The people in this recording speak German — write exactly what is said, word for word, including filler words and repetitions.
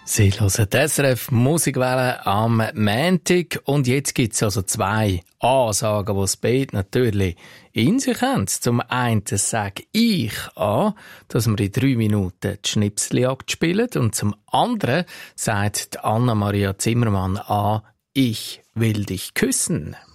Sie hören die S R F Musikwelle am Montag und jetzt gibt es also zwei Ansagen, die das Beat natürlich in sich haben. Zum einen sage ich an, dass wir in drei Minuten die Schnipseljagd spielen und zum anderen sagt Anna-Maria Zimmermann an, ich will dich küssen.